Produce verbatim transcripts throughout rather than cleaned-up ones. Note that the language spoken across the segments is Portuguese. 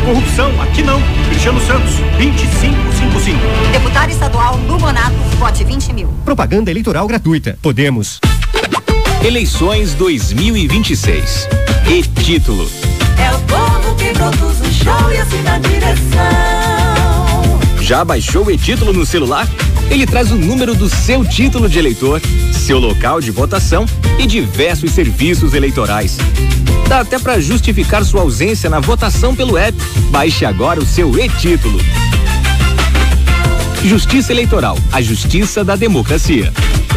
Corrupção, aqui não. Cristiano Santos, vinte e cinco cinquenta e cinco. Deputado estadual Lubonato, vote vinte mil. Propaganda eleitoral gratuita. Podemos. Eleições dois mil e vinte e seis. E título. É o povo que produz o show e assim na direção. Já baixou o e-título no celular? Ele traz o número do seu título de eleitor, seu local de votação e diversos serviços eleitorais. Dá até para justificar sua ausência na votação pelo app. Baixe agora o seu e-título. Justiça Eleitoral, a justiça da democracia.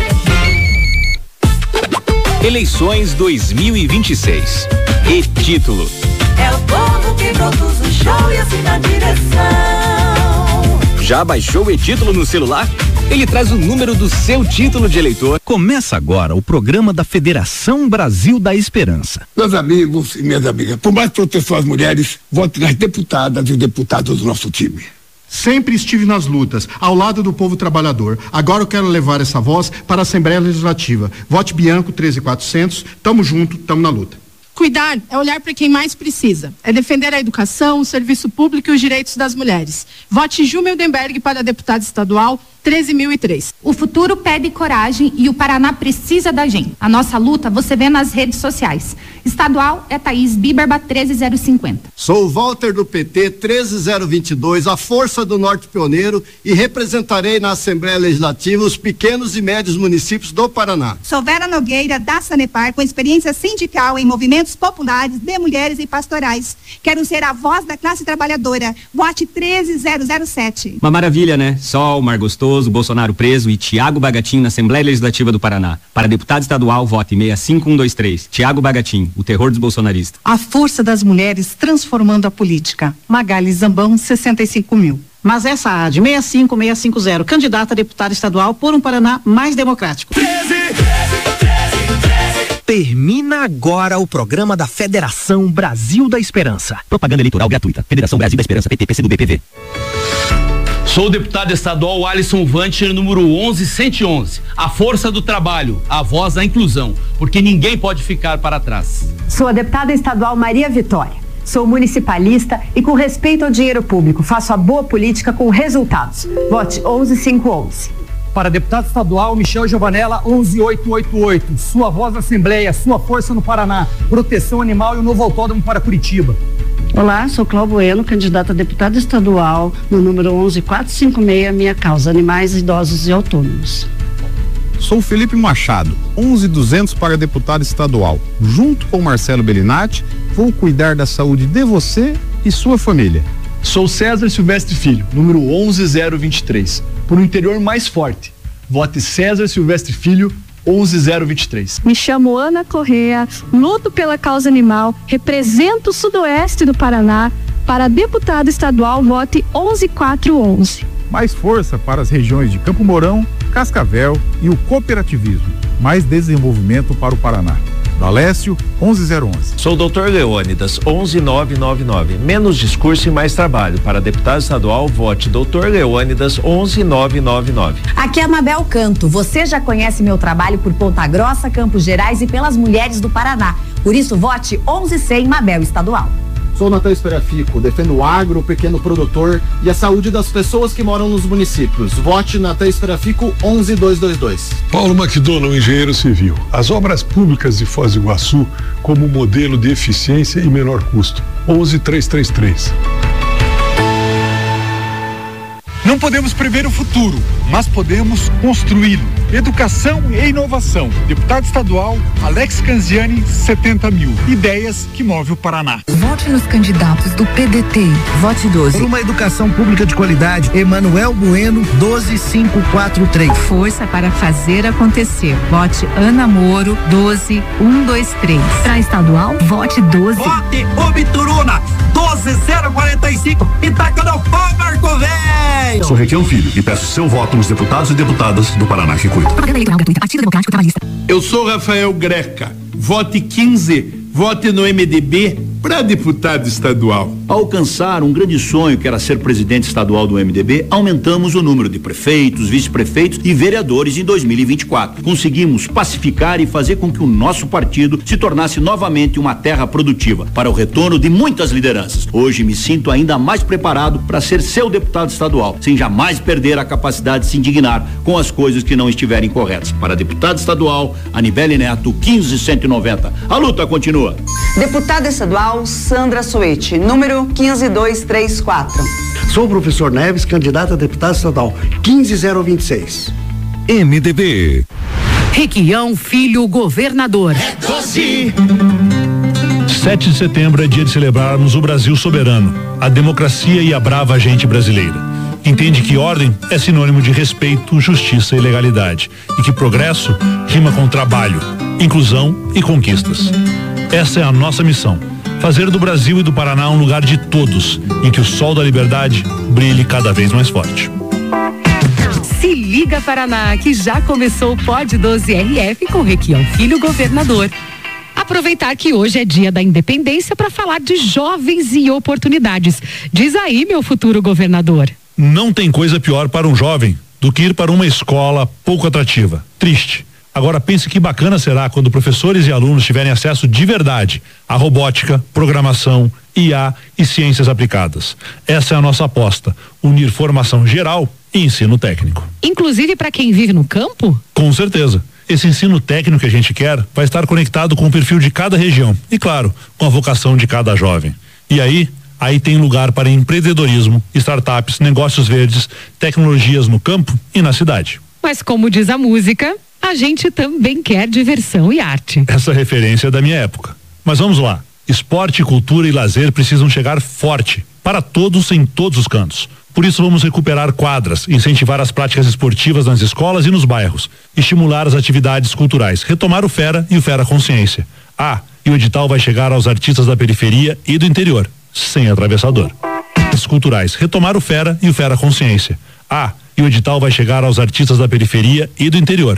Eleições dois mil e vinte e seis. E título. É o povo que produz o show e assim na direção. Já baixou o e-título no celular? Ele traz o número do seu título de eleitor. Começa agora o programa da Federação Brasil da Esperança. Meus amigos e minhas amigas, por mais proteção às mulheres, vote nas deputadas e deputados do nosso time. Sempre estive nas lutas, ao lado do povo trabalhador. Agora eu quero levar essa voz para a Assembleia Legislativa. Vote Bianco treze mil e quatrocentos. Tamo junto, tamo na luta. Cuidar é olhar para quem mais precisa. É defender a educação, o serviço público e os direitos das mulheres. Vote Ju Mildenberg para deputada estadual treze mil e três. O futuro pede coragem e o Paraná precisa da gente. A nossa luta você vê nas redes sociais. Estadual é Thaís Biberba treze mil cinquenta. Sou o Walter do P T treze mil vinte e dois, a força do Norte Pioneiro, e representarei na Assembleia Legislativa os pequenos e médios municípios do Paraná. Sou Vera Nogueira da Sanepar, com experiência sindical em movimentos populares de mulheres e pastorais. Quero ser a voz da classe trabalhadora. Vote treze mil sete. Uma maravilha, né? Sol, mar gostoso, Bolsonaro preso e Tiago Bagatin na Assembleia Legislativa do Paraná. Para deputado estadual, vote seis cinco um dois três. Tiago Bagatin, o terror dos bolsonaristas. A força das mulheres transformando a política. Magali Zambão, sessenta e cinco mil. Mas essa A D, seis cinco seis cinco zero, candidata a deputada estadual por um Paraná mais democrático. Termina agora o programa da Federação Brasil da Esperança. Propaganda eleitoral gratuita. Federação Brasil da Esperança, P T, P C do B, P V. Sou o deputado estadual Alisson Vancher, número onze cento e onze. A força do trabalho, a voz da inclusão, porque ninguém pode ficar para trás. Sou a deputada estadual Maria Vitória. Sou municipalista e com respeito ao dinheiro público, faço a boa política com resultados. Vote onze cinco onze. Para deputado estadual, Michel Giovanella, onze mil oitocentos e oitenta e oito. Sua voz na Assembleia, sua força no Paraná. Proteção animal e o novo autódromo para Curitiba. Olá, sou Cláudio Bueno, candidata a deputada estadual no número onze mil quatrocentos e cinquenta e seis, minha causa, animais, idosos e autônomos. Sou Felipe Machado, onze mil e duzentos para deputado estadual. Junto com Marcelo Bellinati, vou cuidar da saúde de você e sua família. Sou César Silvestre Filho, número onze mil vinte e três. Por um interior mais forte, vote César Silvestre Filho, onze mil vinte e três. Me chamo Ana Correa, luto pela causa animal, represento o sudoeste do Paraná. Para deputado estadual, vote onze mil quatrocentos e onze. Mais força para as regiões de Campo Mourão, Cascavel e o cooperativismo. Mais desenvolvimento para o Paraná. Alessio, onze mil onze. Sou o doutor Leônidas, onze mil novecentos e noventa e nove. Menos discurso e mais trabalho. Para deputado estadual, vote doutor Leônidas, onze mil novecentos e noventa e nove. Aqui é a Mabel Canto. Você já conhece meu trabalho por Ponta Grossa, Campos Gerais e pelas mulheres do Paraná. Por isso, vote onze cem Mabel Estadual. Sou Natan Esperafico, defendo o agro, o pequeno produtor e a saúde das pessoas que moram nos municípios. Vote Natan Esperafico onze mil duzentos e vinte e dois. Paulo McDonald, engenheiro civil. As obras públicas de Foz do Iguaçu como modelo de eficiência e menor custo. onze mil trezentos e trinta e três. Não podemos prever o futuro, mas podemos construí-lo. Educação e inovação. Deputado estadual, Alex Canziani, setenta mil. Ideias que movem o Paraná. Vote nos candidatos do P D T. Vote doze. Por uma educação pública de qualidade, Emanuel Bueno, doze mil quinhentos e quarenta e três. Força para fazer acontecer. Vote Ana Moro, doze mil cento e vinte e três. Para estadual, vote doze. Vote Obituruna, doze mil quarenta e cinco. E taca no pau, Marco Velho. Sou Requião Filho e peço seu voto nos deputados e deputadas do Paraná que cuida. Eu sou Rafael Greca. Vote quinze, vote no M D B para deputado estadual. Ao alcançar um grande sonho que era ser presidente estadual do M D B, aumentamos o número de prefeitos, vice-prefeitos e vereadores em dois mil e vinte e quatro. Conseguimos pacificar e fazer com que o nosso partido se tornasse novamente uma terra produtiva para o retorno de muitas lideranças. Hoje me sinto ainda mais preparado para ser seu deputado estadual, sem jamais perder a capacidade de se indignar com as coisas que não estiverem corretas. Para deputado estadual, Anibele Neto, quinze cento e noventa. A luta continua. Deputada estadual Sandra Soete, número quinze mil duzentos e trinta e quatro. Sou o professor Neves, candidato a deputado estadual, quinze mil vinte e seis. M D B. Requião Filho, governador. É doce. sete de setembro é dia de celebrarmos o Brasil soberano, a democracia e a brava gente brasileira. Entende que ordem é sinônimo de respeito, justiça e legalidade, e que progresso rima com trabalho, inclusão e conquistas. Essa é a nossa missão: fazer do Brasil e do Paraná um lugar de todos, em que o sol da liberdade brilhe cada vez mais forte. Se liga, Paraná, que já começou o Pod doze R F com Requião Filho, governador. Aproveitar que hoje é dia da independência para falar de jovens e oportunidades. Diz aí, meu futuro governador. Não tem coisa pior para um jovem do que ir para uma escola pouco atrativa. Triste. Agora pense que bacana será quando professores e alunos tiverem acesso de verdade à robótica, programação, I A e ciências aplicadas. Essa é a nossa aposta: unir formação geral e ensino técnico. Inclusive para quem vive no campo? Com certeza. Esse ensino técnico que a gente quer vai estar conectado com o perfil de cada região e, claro, com a vocação de cada jovem. E aí, aí tem lugar para empreendedorismo, startups, negócios verdes, tecnologias no campo e na cidade. Mas como diz a música, a gente também quer diversão e arte. Essa referência é da minha época. Mas vamos lá. Esporte, cultura e lazer precisam chegar forte para todos em todos os cantos. Por isso vamos recuperar quadras, incentivar as práticas esportivas nas escolas e nos bairros, estimular as atividades culturais, retomar o Fera e o Fera Consciência. Ah, e o edital vai chegar aos artistas da periferia e do interior, sem atravessador. As culturais, retomar o Fera e o Fera Consciência. Ah, e o edital vai chegar aos artistas da periferia e do interior,